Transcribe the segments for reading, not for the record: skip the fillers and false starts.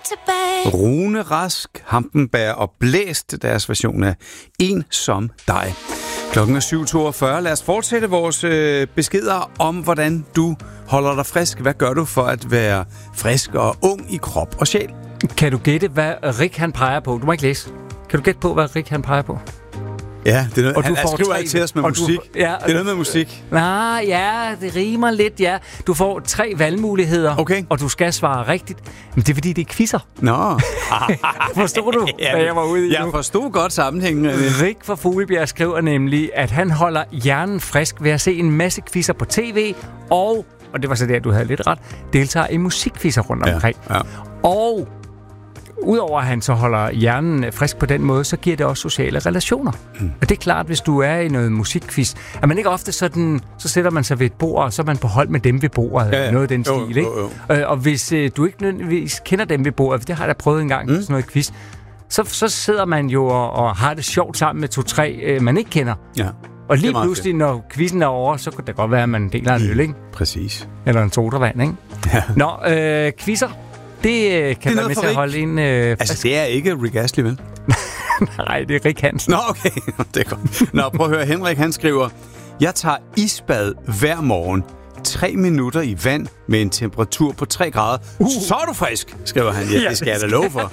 tilbage. Rune Rask, Hampenberg og Blæst, deres version af En som dig. Klokken er 7.42. Lad os fortsætte vores beskeder om, hvordan du holder dig frisk. Hvad gør du for at være frisk og ung i krop og sjæl? Kan du gætte, hvad Rik han peger på? Du må ikke læse. Kan du gætte på, hvad Rik han peger på? Ja, det er noget, og han skriver altid til os med musik. Det er noget med musik. Nej, ja, det rimer lidt, ja. Du får 3 valgmuligheder, okay, og du skal svare rigtigt. Men det er, fordi det er quizzer. Nå. Forstod du, hvad jeg var ude i? Jeg forstod godt sammenhængen. Rik fra Fuglebjerg skriver nemlig, at han holder hjernen frisk ved at se en masse quizzer på tv, og det var så der, du havde lidt ret, deltager i musikquizzer rundt omkring. Ja. Og udover at han så holder hjernen frisk på den måde, så giver det også sociale relationer. Og det er klart, hvis du er i noget musikquiz, at man ikke ofte sådan, så sætter man sig ved et bord, og så er man på hold med dem ved bordet. Ja. Noget af den stil, ikke? Og hvis du ikke nødvendigvis kender dem ved bordet, det har jeg da prøvet en gang, sådan noget quiz, så sidder man jo og har det sjovt sammen med 2-3, man ikke kender. Ja. Og lige pludselig, når quizzen er over, så kunne det godt være, at man deler en øl, ikke? Præcis. Eller en sodavand, ikke? Ja. Nå, quizzer. Det kan være med til at holde en... altså, det er ikke Rick Astley, vel? Nej, det er Rik Hansen. Nå, okay. Det er godt. Nå, prøv at høre. Henrik, han skriver, jeg tager isbad hver morgen. 3 minutter i vand med en temperatur på 3 grader. Så er du frisk, skriver han. Ja, det skal jeg da love for.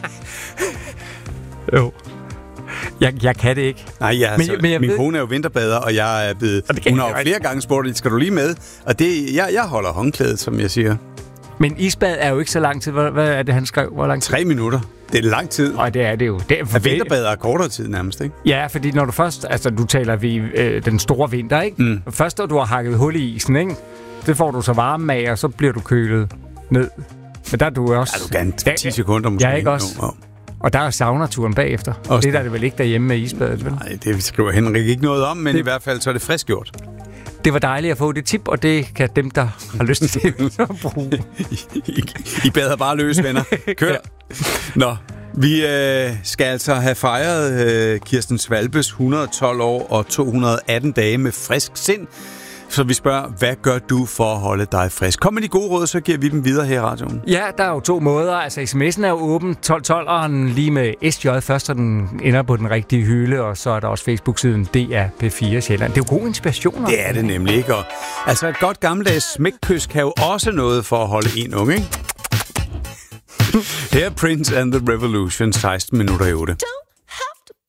Jo. Jeg kan det ikke. Nej, men min kone er jo vinterbader, og jeg er blevet... Hun har jo flere gange spurgt, skal du lige med? Og det, jeg holder håndklædet, som jeg siger. Men isbad er jo ikke så lang tid. Hvad er det, han skrev? Hvor lang tid? 3 minutter. Det er lang tid. Og det er det jo. Vinterbader er kortere tid nærmest, ikke? Ja, fordi når du først... Altså, du taler vi den store vinter, ikke? Først, når du har hakket hul i isen, ikke? Det får du så varme af, og så bliver du kølet ned. Men der er du også... Ja, du kan 10 sekunder måske. Ja, ikke også? Og der er saunaturen bagefter. Også. Det er der vel ikke derhjemme med isbadet, vel? Nej, det skriver Henrik ikke noget om, men i hvert fald så er det friskgjort. Det var dejligt at få det tip, og det kan dem, der har lyst til det, at bruge. I bader bare løs, venner. Kør! Ja. Nå, vi skal altså have fejret Kirsten Svalbes 112 år og 218 dage med frisk sind. Så vi spørger, hvad gør du for at holde dig frisk? Kom med de gode råd, så giver vi dem videre her i radioen. Ja, der er jo 2 måder. Altså, sms'en er jo åben 1212'eren lige med SJ først, så den ender på den rigtige hylde, og så er der også Facebook-siden DR P4 Sjælland. Det er jo gode inspirationer. Det er det nemlig, ikke? Og, altså, et godt gammeldags smækkys kan jo også noget for at holde en ung, ikke? Her er Prince and the Revolution, 16 minutter i 8.